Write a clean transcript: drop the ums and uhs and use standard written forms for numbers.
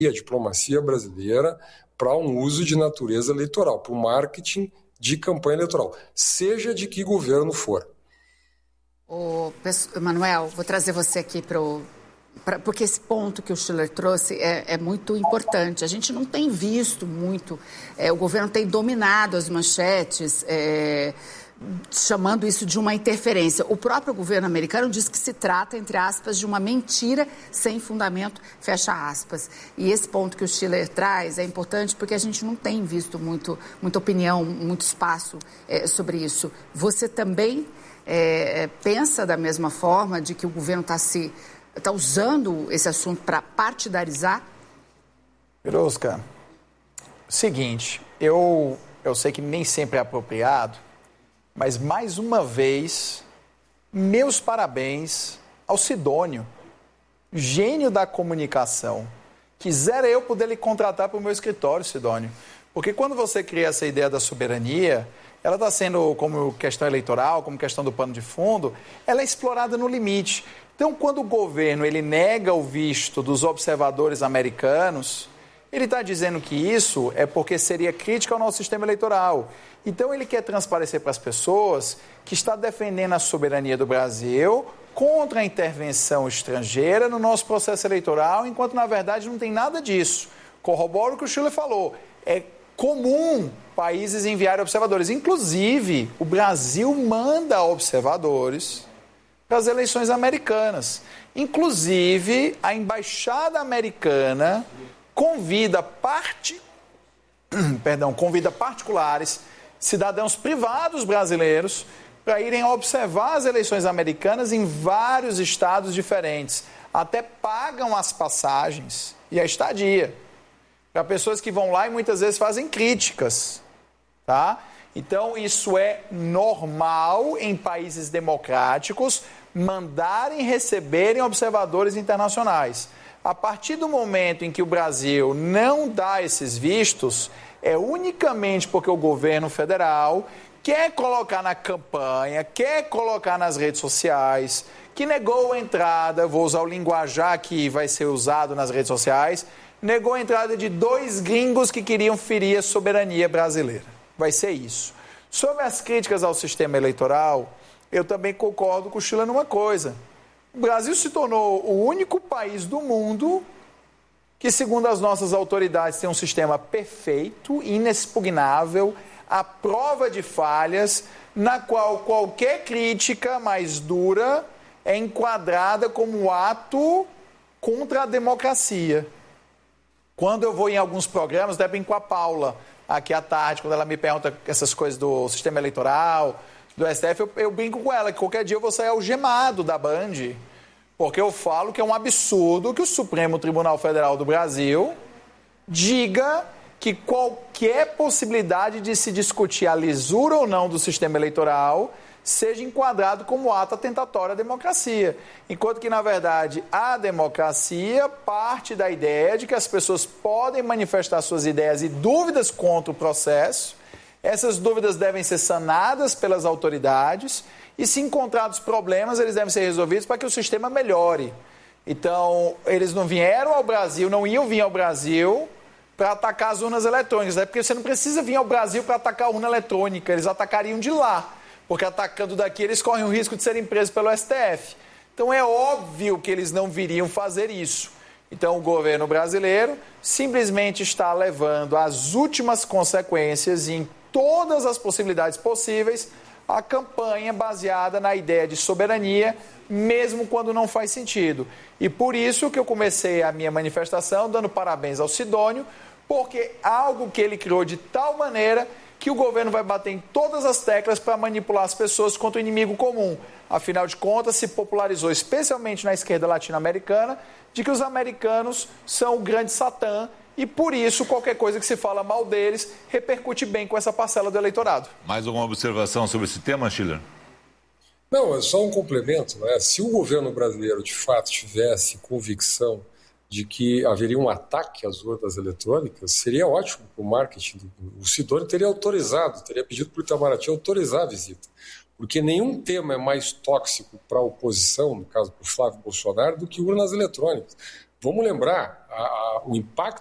a diplomacia brasileira para um uso de natureza eleitoral, para o marketing de campanha eleitoral, seja de que governo for. Emanuel, vou trazer você aqui porque esse ponto que o Schiller trouxe é muito importante. A gente não tem visto muito, o governo tem dominado as manchetes, chamando isso de uma interferência. O próprio governo americano diz que se trata, entre aspas, de uma mentira sem fundamento, fecha aspas. E esse ponto que o Schiller traz é importante porque a gente não tem visto muita opinião, muito espaço sobre isso. Você também pensa da mesma forma de que o governo está usando esse assunto para partidarizar? Pirosca, seguinte, eu sei que nem sempre é apropriado, mas mais uma vez, meus parabéns ao Sidônio, gênio da comunicação. Quisera eu poder lhe contratar para o meu escritório, Sidônio, porque quando você cria essa ideia da soberania, ela está sendo, como questão eleitoral, como questão do pano de fundo, ela é explorada no limite. Então, quando o governo ele nega o visto dos observadores americanos, ele está dizendo que isso é porque seria crítica ao nosso sistema eleitoral. Então, ele quer transparecer para as pessoas que está defendendo a soberania do Brasil contra a intervenção estrangeira no nosso processo eleitoral, enquanto, na verdade, não tem nada disso. Corroboro o que o Schiller falou. É comum países enviarem observadores. Inclusive, o Brasil manda observadores para as eleições americanas. Inclusive, a embaixada americana convida particulares, cidadãos privados brasileiros, para irem observar as eleições americanas em vários estados diferentes. Até pagam as passagens e a estadia para pessoas que vão lá e muitas vezes fazem críticas, tá? Então, isso é normal em países democráticos mandarem e receberem observadores internacionais. A partir do momento em que o Brasil não dá esses vistos, é unicamente porque o governo federal quer colocar na campanha, quer colocar nas redes sociais, que negou a entrada, vou usar o linguajar que vai ser usado nas redes sociais, negou a entrada de 2 gringos que queriam ferir a soberania brasileira. Vai ser isso. Sobre as críticas ao sistema eleitoral, eu também concordo com o Schiller numa coisa. O Brasil se tornou o único país do mundo que, segundo as nossas autoridades, tem um sistema perfeito, inexpugnável, à prova de falhas, na qual qualquer crítica mais dura é enquadrada como ato contra a democracia. Quando eu vou em alguns programas, até brinco com a Paula, aqui à tarde, quando ela me pergunta essas coisas do sistema eleitoral, do STF, eu brinco com ela que qualquer dia eu vou sair algemado da Band, porque eu falo que é um absurdo que o Supremo Tribunal Federal do Brasil diga que qualquer possibilidade de se discutir a lisura ou não do sistema eleitoral seja enquadrado como ato atentatório à democracia. Enquanto que, na verdade, a democracia parte da ideia de que as pessoas podem manifestar suas ideias e dúvidas contra o processo. Essas dúvidas devem ser sanadas pelas autoridades e, se encontrados problemas, eles devem ser resolvidos para que o sistema melhore. Então, eles não vieram ao Brasil, não iam vir ao Brasil para atacar as urnas eletrônicas, né? Porque você não precisa vir ao Brasil para atacar a urna eletrônica, eles atacariam de lá, porque atacando daqui eles correm o risco de serem presos pelo STF. Então é óbvio que eles não viriam fazer isso. Então o governo brasileiro simplesmente está levando as últimas consequências em todas as possibilidades possíveis a campanha baseada na ideia de soberania, mesmo quando não faz sentido. E por isso que eu comecei a minha manifestação dando parabéns ao Sidônio, porque algo que ele criou de tal maneira que o governo vai bater em todas as teclas para manipular as pessoas contra o inimigo comum. Afinal de contas, se popularizou, especialmente na esquerda latino-americana, de que os americanos são o grande Satã e, por isso, qualquer coisa que se fala mal deles repercute bem com essa parcela do eleitorado. Mais alguma observação sobre esse tema, Schiller? Não, é só um complemento, né? Se o governo brasileiro, de fato, tivesse convicção de que haveria um ataque às urnas eletrônicas, seria ótimo para o marketing. O Sidônio teria autorizado, teria pedido para o Itamaraty autorizar a visita, porque nenhum tema é mais tóxico para a oposição, no caso para o Flávio Bolsonaro, do que urnas eletrônicas. Vamos lembrar, o impacto